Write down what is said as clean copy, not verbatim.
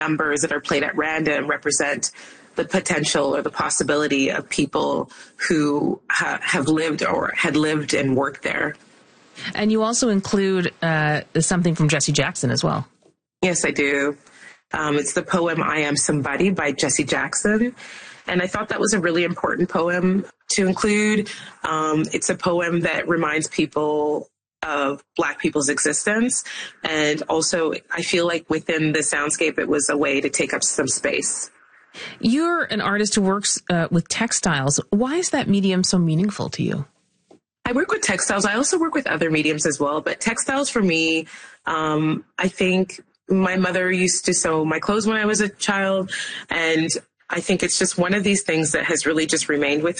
numbers that are played at random represent the potential or the possibility of people who have lived or had lived and worked there. And you also include something from Jesse Jackson as well. Yes, I do. It's the poem I Am Somebody by Jesse Jackson. And I thought that was a really important poem to include. It's a poem that reminds people of Black people's existence. And also, I feel like within the soundscape, it was a way to take up some space. You're an artist who works with textiles. Why is that medium so meaningful to you? I work with textiles. I also work with other mediums as well. But textiles for me, I think my mother used to sew my clothes when I was a child. And I think it's just one of these things that has really just remained with